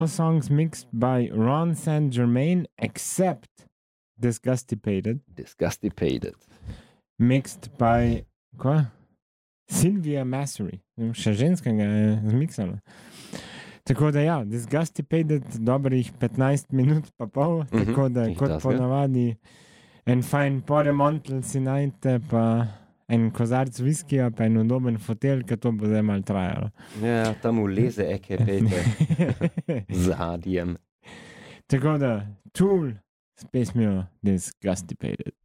All songs mixed by Ron St. Germain, except Disgustipated, mixed by Sylvia Massery. Še ženska ga je zmiksala. Tako da ja, Disgustipated dobrih 15 minut pa pol, tako da kot ponavadi en fajn poremontel si najte, pa en kozarc viskija, pa en udoben fotelj, ki to bo zdaj malo trajalo. Ja, tam uleze eke pete z Adijem. Tako da, Tool s pesmijo Disgustipated.